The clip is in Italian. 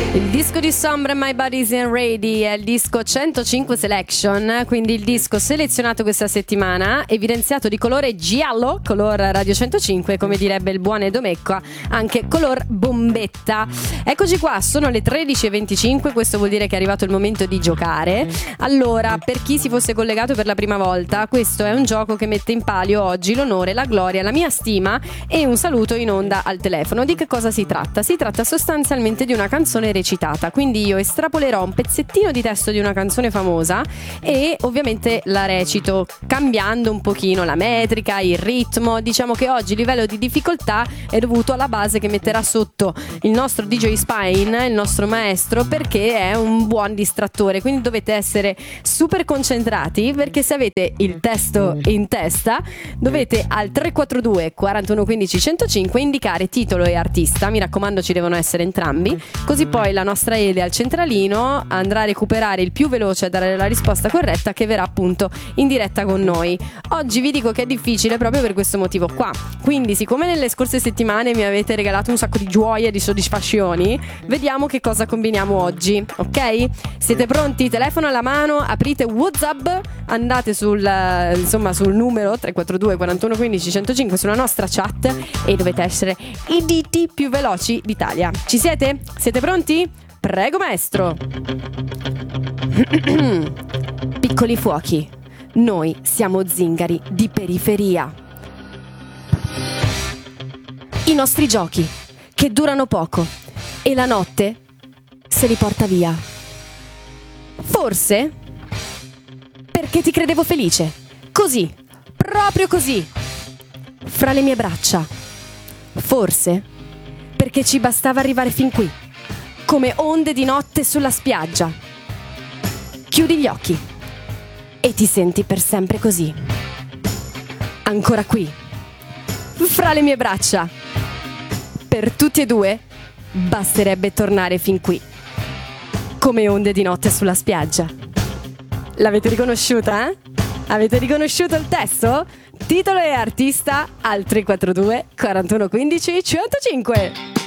Il disco di Sombra, My Body's in Ready, è il disco 105 Selection, quindi il disco selezionato questa settimana, evidenziato di colore giallo, color Radio 105, come direbbe il buon Edo Mecca, anche color bombetta. Eccoci qua, sono le 13:25, questo vuol dire che è arrivato il momento di giocare. Allora, per chi si fosse collegato per la prima volta, questo è un gioco che mette in palio oggi l'onore, la gloria, la mia stima e un saluto in onda al telefono. Di che cosa si tratta? Si tratta sostanzialmente di una canzone recitata, quindi io estrapolerò un pezzettino di testo di una canzone famosa e ovviamente la recito cambiando un pochino la metrica, il ritmo. Diciamo che oggi il livello di difficoltà è dovuto alla base che metterà sotto il nostro DJ Spine, il nostro maestro, perché è un buon distrattore, quindi dovete essere super concentrati, perché se avete il testo in testa dovete al 342 41 15 105 indicare titolo e artista. Mi raccomando, ci devono essere entrambi, così poi la nostra Ele al centralino andrà a recuperare il più veloce a dare la risposta corretta, che verrà appunto in diretta con noi. Oggi vi dico che è difficile proprio per questo motivo qua, quindi siccome nelle scorse settimane mi avete regalato un sacco di gioia e di soddisfazioni, vediamo che cosa combiniamo oggi, ok? Siete pronti? Telefono alla mano, aprite WhatsApp, andate sul numero 342 41 15 105 sulla nostra chat e dovete essere i diti più veloci d'Italia. Ci siete? Siete pronti? Prego maestro. Piccoli fuochi, noi siamo zingari di periferia. I nostri giochi che durano poco e la notte se li porta via. Forse perché ti credevo felice, così, proprio così, fra le mie braccia. Forse perché ci bastava arrivare fin qui, come onde di notte sulla spiaggia. Chiudi gli occhi e ti senti per sempre così. Ancora qui, fra le mie braccia. Per tutti e due basterebbe tornare fin qui, come onde di notte sulla spiaggia. L'avete riconosciuta, eh? Avete riconosciuto il testo? Titolo e artista al 342 41 15 105.